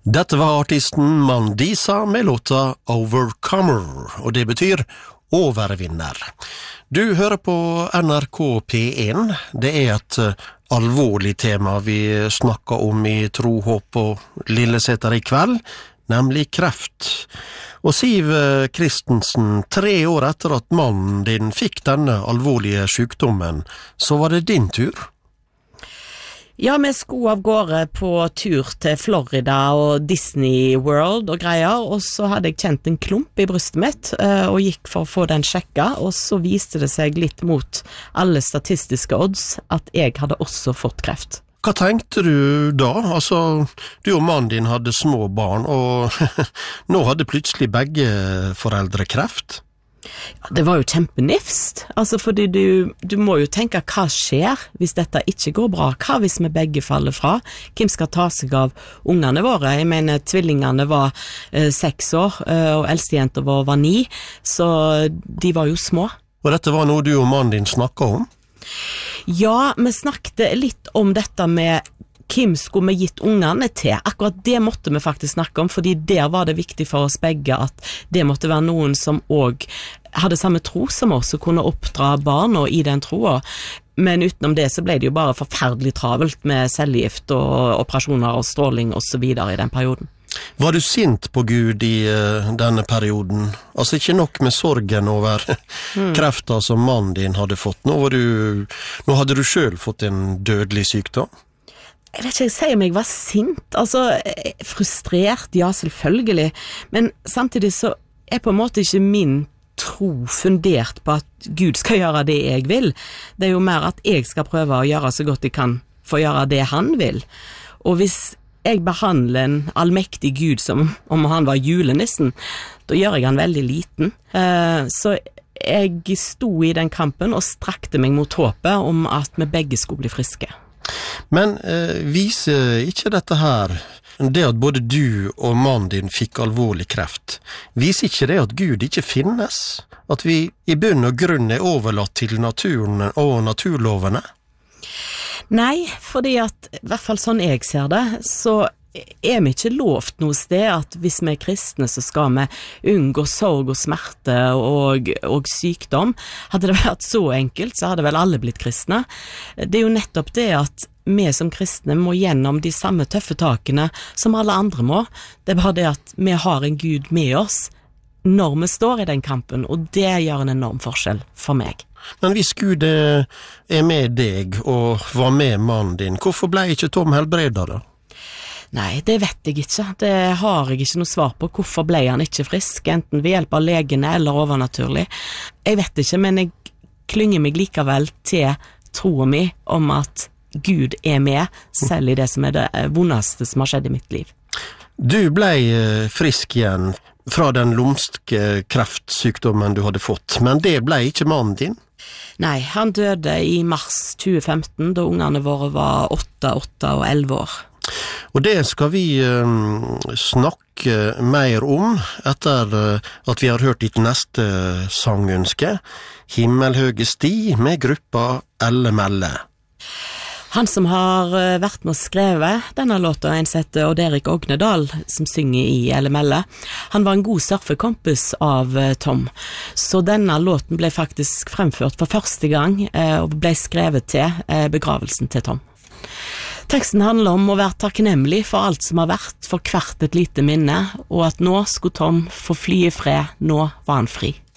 Dette var artisten Mandisa med låta Overcomer, og det betyr overvinner. Du hører på NRK P1. Det er et alvorlig tema vi snakker om i Tro, håp og Lilleseter i kveld, nemlig kreft. Og Siv Kristensen, 3 år etter at mannen din fikk denne alvorlige sykdommen, så var det din tur. Ja, vi skulle av gårde på tur til Florida og Disney World og greier, og så hadde jeg kjent en klump i brystet mitt, og gikk for å få den sjekka, og så viste det seg litt mot alle statistiske odds at jeg hadde også fått kreft. Hva tenkte du da? Altså, du og mannen din hadde små barn, og nå hadde plutselig begge foreldre kreft? Ja, det var jo kjempenifst, altså fordi du må jo tenke hva skjer hvis dette ikke går bra, hva hvis vi begge faller fra, hvem skal ta seg av ungene våre? Jeg mener, tvillingene var 6 år, og eldstejenter var 9, så de var jo små. Og dette var noe du og mannen din snakket om? Ja, vi snakket litt om dette med hvem skulle vi gitt ungene til? Akkurat det måtte vi faktisk snakke om, fordi der var det viktig for oss begge at det måtte være noen som også hadde samme tro som oss og kunne oppdra barna i den troa. Men utenom det så ble det jo bare forferdelig travelt med cellegift og operasjoner og stråling og så videre i den perioden. Var du sint på Gud i denne perioden? Altså ikke nok med sorgen over krefter som mannen din hadde fått. Nå hadde du selv fått en dødelig sykdom. Jeg vet ikke, jeg sier om jeg var sint, altså frustrert, ja selvfølgelig, men samtidig så er på en måte ikke min tro fundert på at Gud skal gjøre det jeg vil. Det er jo mer at jeg skal prøve å gjøre så godt jeg kan for å gjøre det han vil. Og hvis jeg behandler en allmektig Gud som om han var julenissen, da gjør jeg han veldig liten. Så jeg sto i den kampen og strakte meg mot håpet om at vi begge skulle bli friske. Men viser ikke dette her, det at både du og mannen din fikk alvorlig kreft, viser ikke det at Gud ikke finnes? At vi i bunn og grunn er overlatt til naturen og naturlovene? Nei, fordi at, i hvert fall sånn jeg ser det, så er vi ikke lovt noe sted at hvis vi er kristne så skal vi unngå sorg og smerte og sykdom. Hadde det vært så enkelt så hadde vel alle blitt kristne. Det er jo nettopp det at vi som kristne må gjennom de samme tøffe takene som alle andre må. Det er bare det at vi har en Gud med oss når vi står i den kampen, og det gjør en enorm forskjell for meg. Men hvis Gud er med deg og var med mannen din, hvorfor ble ikke Tom helbredet da? Nei, det vet jeg ikke. Det har jeg ikke noe svar på. Hvorfor ble han ikke frisk, enten ved hjelp av legene eller overnaturlig? Jeg vet ikke, men jeg klynger meg likevel til troen min om at Gud er med, selv i det som er det vondeste som har skjedd i mitt liv. Du ble frisk igjen fra den lumske kreftsykdommen du hadde fått, men det ble ikke mannen din? Nei, han døde i mars 2015, da ungene våre var 8, 8 og 11 år. Og det skal vi snakke mer om etter at vi har hørt ditt neste sangønske, Himmelhøge sti med gruppa Elle Melle. Han som har vært med å skrive denne låta, en som heter Odd Erik Ognedal, som synger i Elle Melle, han var en god surfekompis av Tom. Så denne låten ble faktisk fremført for første gang og ble skrevet til begravelsen til Tom. Teksten handler om å være takknemlig for alt som har vært, for hvert et lite minne, og at nå skulle Tom få fly i fred, nå var han fri.